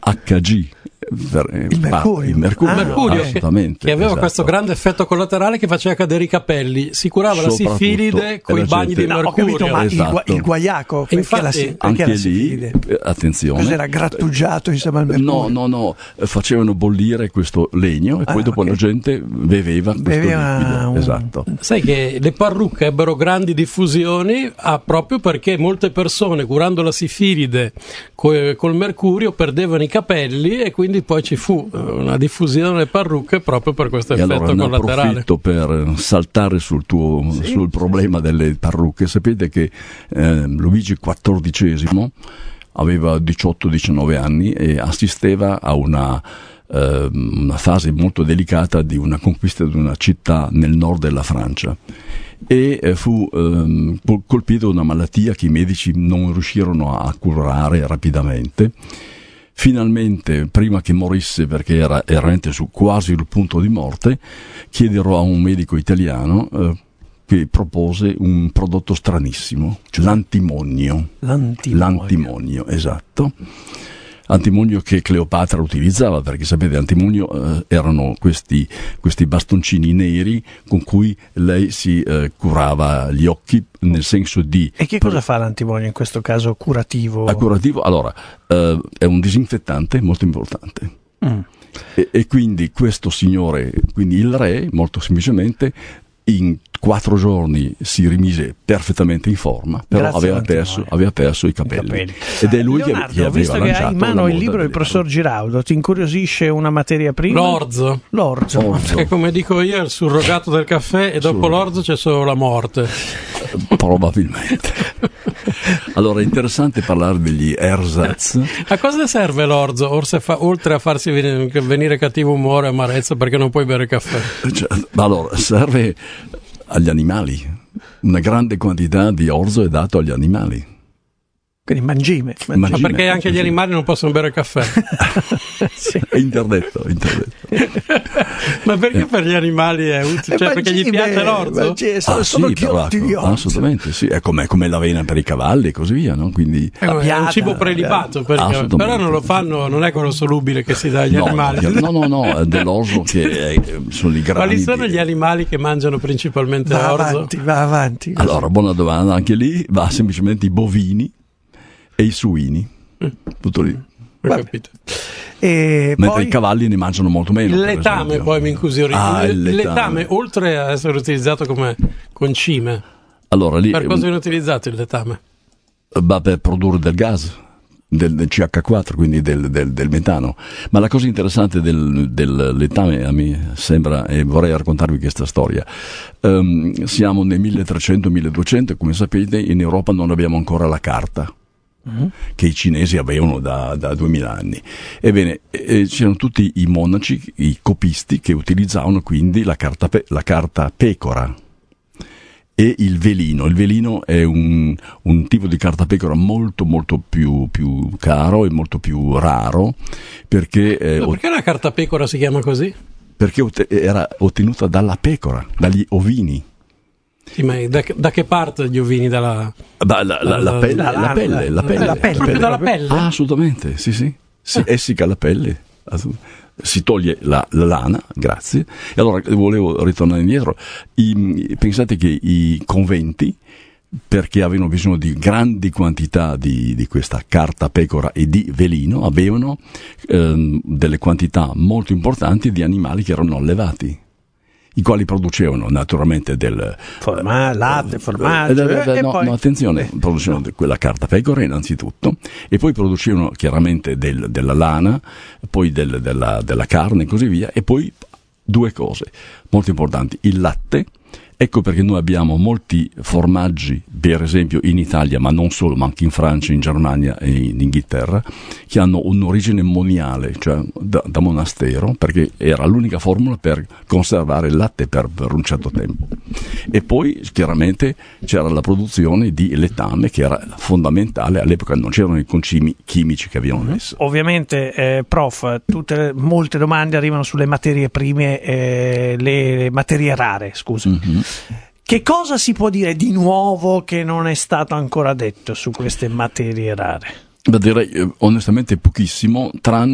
HG. Il mercurio assolutamente, che aveva questo grande effetto collaterale che faceva cadere i capelli, si curava la sifilide con i bagni di mercurio. Ho capito, ma il guaiaco, infatti, anche la lì, attenzione, cos'era, grattugiato insieme al mercurio? No, facevano bollire questo legno e poi dopo la gente beveva questo liquido. Esatto. Sai che le parrucche ebbero grandi diffusioni proprio perché molte persone, curando la sifilide col mercurio, perdevano i capelli, e quindi poi ci fu una diffusione delle parrucche proprio per questo effetto allora, collaterale. Approfitto per saltare sul problema delle parrucche. Sapete che Luigi XIV aveva 18-19 anni e assisteva a una fase molto delicata di una conquista di una città nel nord della Francia, e fu colpito da una malattia che i medici non riuscirono a curare rapidamente. Finalmente, prima che morisse, perché era veramente quasi il punto di morte, chiedero a un medico italiano che propose un prodotto stranissimo, l'antimonio. L'antimonio, esatto. Antimonio che Cleopatra utilizzava, perché sapete, antimonio erano questi bastoncini neri con cui lei si curava gli occhi, nel senso di... E che cosa fa l'antimonio in questo caso curativo? Curativo, allora, è un disinfettante molto importante. E quindi questo signore, quindi il re, molto semplicemente, in 4 giorni si rimise perfettamente in forma, però aveva perso i capelli. Ed è lui Leonardo, che aveva visto che hai in mano il libro del professor Giraudo, ti incuriosisce una materia prima? L'orzo. Che, come dico io, è il surrogato del caffè, e dopo l'orzo c'è solo la morte. Probabilmente. Allora, è interessante parlare degli ersatz. A cosa serve l'orzo? Oltre a farsi venire cattivo umore e amarezza perché non puoi bere caffè? Allora, serve agli animali. Una grande quantità di orzo è dato agli animali. Quindi mangime. Ma perché anche gli animali non possono bere caffè? Sì. È interdetto. Ma perché per gli animali è utile? Cioè, perché gli piace l'orzo? Sono ghiotti di orzo. Assolutamente sì, è come l'avena per i cavalli e così via, no? Quindi è un cibo prelibato, però non lo fanno, non è quello solubile che si dà agli animali. No, dell'orzo che sono i grani. Quali sono gli animali che mangiano principalmente orzo? Va avanti. Allora, buona domanda, anche lì va semplicemente i bovini e i suini, tutto lì. Ho capito. Mentre poi i cavalli ne mangiano molto meno. Il letame poi mi incuriosisce. Il letame, oltre a essere utilizzato come concime, allora, lì, per cosa viene utilizzato il letame? Per produrre del gas, del CH4, quindi del metano. Ma la cosa interessante del letame, a me sembra, e vorrei raccontarvi questa storia, siamo nel 1300-1200, come sapete in Europa non abbiamo ancora la carta, che i cinesi avevano da 2000 anni. Ebbene, c'erano tutti i monaci, i copisti, che utilizzavano quindi la carta pecora e il velino. Il velino è un tipo di carta pecora molto molto più caro e molto più raro, perché perché la carta pecora si chiama così? Perché era ottenuta dalla pecora, dagli ovini. Sì, ma da che parte gli ovini? La pelle. Proprio dalla pelle? Assolutamente, sì. Si essica la pelle, si toglie la lana, grazie. E allora volevo ritornare indietro. Pensate che i conventi, perché avevano bisogno di grandi quantità di questa carta pecora e di velino, avevano delle quantità molto importanti di animali che erano allevati, i quali producevano naturalmente del latte, formaggio. No, attenzione, producevano quella carta pecora innanzitutto, e poi producevano chiaramente della lana, poi della carne e così via, e poi 2 cose molto importanti: il latte. Ecco perché noi abbiamo molti formaggi, per esempio in Italia, ma non solo, ma anche in Francia, in Germania e in Inghilterra, che hanno un'origine moniale, cioè da monastero, perché era l'unica formula per conservare il latte per un certo tempo. E poi chiaramente c'era la produzione di letame, che era fondamentale. All'epoca non c'erano i concimi chimici che abbiamo messo. Ovviamente, prof, molte domande arrivano sulle materie prime, le materie rare, scusa. Mm-hmm. Che cosa si può dire di nuovo che non è stato ancora detto su queste materie rare? Direi onestamente pochissimo, tranne